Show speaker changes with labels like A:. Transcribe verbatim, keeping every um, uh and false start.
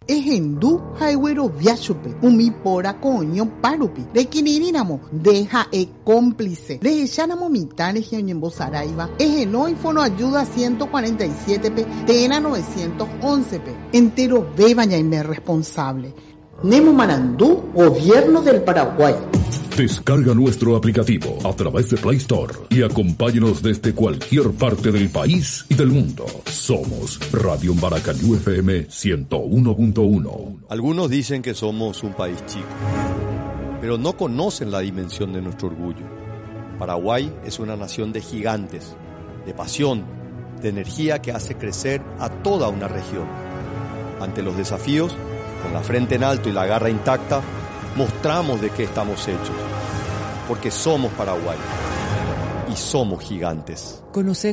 A: Ejendu haigüero viachupe, umi pora coño parupi, de quinirinamo, deja e cómplice, de echanamo mitad en Saraiva, ejeno y fono ayuda ciento cuarenta y siete p, tena novecientos once p, entero bebaña y me responsable. Nemo Marandú, Gobierno del Paraguay.
B: Descarga nuestro aplicativo a través de Play Store y acompáñanos desde cualquier parte del país y del mundo. Somos Radio Maracayú F M ciento uno punto uno.
C: Algunos dicen que somos un país chico, pero no conocen la dimensión de nuestro orgullo. Paraguay es una nación de gigantes, de pasión, de energía que hace crecer a toda una región. Ante los desafíos, con la frente en alto y la garra intacta, mostramos de qué estamos hechos, porque somos Paraguay y somos gigantes.
D: Conoce